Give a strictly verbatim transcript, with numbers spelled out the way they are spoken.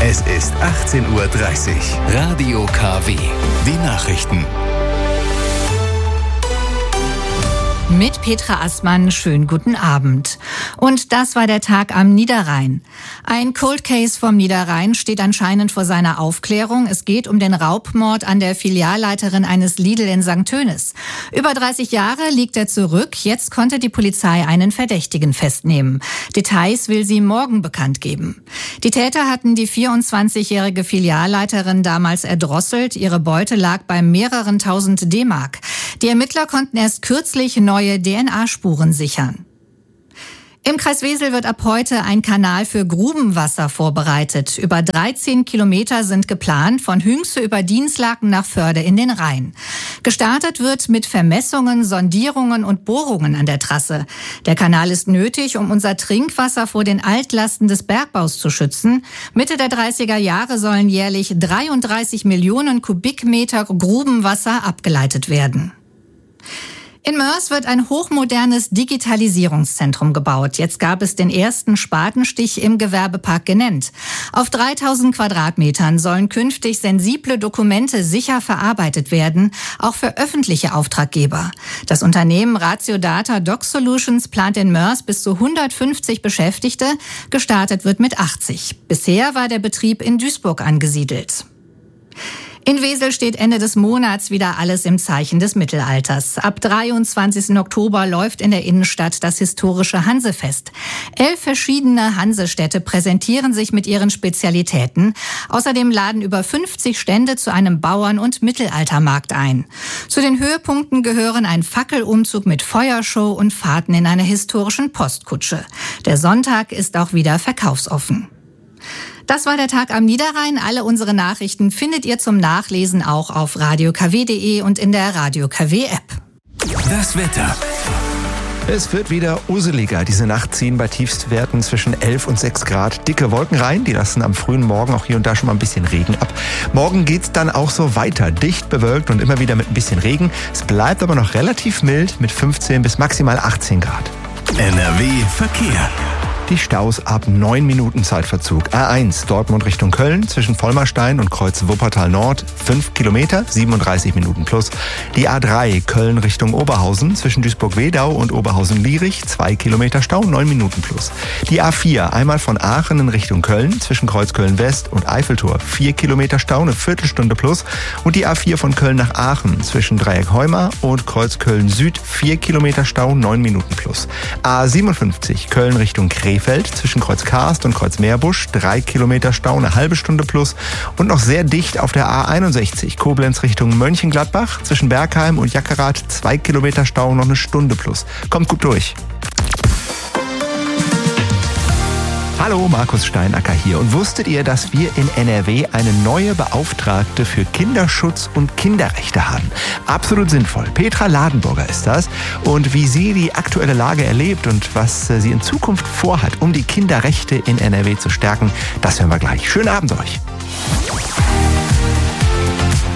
Es ist achtzehn Uhr dreißig. Radio K W. Die Nachrichten. Mit Petra Assmann, schönen guten Abend. Und das war der Tag am Niederrhein. Ein Cold Case vom Niederrhein steht anscheinend vor seiner Aufklärung. Es geht um den Raubmord an der Filialleiterin eines Lidl in Sankt Tönis. Über dreißig Jahre liegt er zurück. Jetzt konnte die Polizei einen Verdächtigen festnehmen. Details will sie morgen bekannt geben. Die Täter hatten die vierundzwanzigjährige Filialleiterin damals erdrosselt. Ihre Beute lag bei mehreren tausend D-Mark. Die Ermittler konnten erst kürzlich neue D N A-Spuren sichern. Im Kreis Wesel wird ab heute ein Kanal für Grubenwasser vorbereitet. Über dreizehn Kilometer sind geplant, von Hünxe über Dinslaken nach Förde in den Rhein. Gestartet wird mit Vermessungen, Sondierungen und Bohrungen an der Trasse. Der Kanal ist nötig, um unser Trinkwasser vor den Altlasten des Bergbaus zu schützen. Mitte der dreißiger Jahre sollen jährlich dreiunddreißig Millionen Kubikmeter Grubenwasser abgeleitet werden. In Moers wird ein hochmodernes Digitalisierungszentrum gebaut. Jetzt gab es den ersten Spatenstich im Gewerbepark Genendt. Auf dreitausend Quadratmetern sollen künftig sensible Dokumente sicher verarbeitet werden, auch für öffentliche Auftraggeber. Das Unternehmen Ratio Data Doc Solutions plant in Moers bis zu hundertfünfzig Beschäftigte. Gestartet wird mit achtzig. Bisher war der Betrieb in Duisburg angesiedelt. In Wesel steht Ende des Monats wieder alles im Zeichen des Mittelalters. Ab dreiundzwanzigsten Oktober läuft in der Innenstadt das historische Hansefest. Elf verschiedene Hansestädte präsentieren sich mit ihren Spezialitäten. Außerdem laden über fünfzig Stände zu einem Bauern- und Mittelaltermarkt ein. Zu den Höhepunkten gehören ein Fackelumzug mit Feuershow und Fahrten in einer historischen Postkutsche. Der Sonntag ist auch wieder verkaufsoffen. Das war der Tag am Niederrhein. Alle unsere Nachrichten findet ihr zum Nachlesen auch auf radio k w punkt de und in der Radio K W App. Das Wetter. Es wird wieder useliger. Diese Nacht ziehen bei Tiefstwerten zwischen elf und sechs Grad dicke Wolken rein. Die lassen am frühen Morgen auch hier und da schon mal ein bisschen Regen ab. Morgen geht's dann auch so weiter. Dicht bewölkt und immer wieder mit ein bisschen Regen. Es bleibt aber noch relativ mild mit fünfzehn bis maximal achtzehn Grad. N R W Verkehr. Die Staus ab neun Minuten Zeitverzug. A eins Dortmund Richtung Köln zwischen Vollmerstein und Kreuz Wuppertal Nord fünf Kilometer, siebenunddreißig Minuten plus. Die A drei Köln Richtung Oberhausen zwischen Duisburg-Wedau und Oberhausen-Lierich zwei Kilometer Stau, neun Minuten plus. Die A vier einmal von Aachen in Richtung Köln zwischen Kreuz Köln West und Eiffeltor vier Kilometer Stau, eine Viertelstunde plus. Und die A vier von Köln nach Aachen zwischen Dreieck Heuma und Kreuz Köln Süd vier Kilometer Stau, neun Minuten plus. A siebenundfünfzig Köln Richtung Krefeld zwischen Kreuz Karst und Kreuz Meerbusch, drei Kilometer Stau, eine halbe Stunde plus. Und noch sehr dicht auf der A einundsechzig, Koblenz Richtung Mönchengladbach, zwischen Bergheim und Jackerath, zwei Kilometer Stau, noch eine Stunde plus. Kommt gut durch. Hallo, Markus Steinacker hier. Und wusstet ihr, dass wir in N R W eine neue Beauftragte für Kinderschutz und Kinderrechte haben? Absolut sinnvoll. Petra Ladenburger ist das. Und wie sie die aktuelle Lage erlebt und was sie in Zukunft vorhat, um die Kinderrechte in N R W zu stärken, das hören wir gleich. Schönen Abend euch.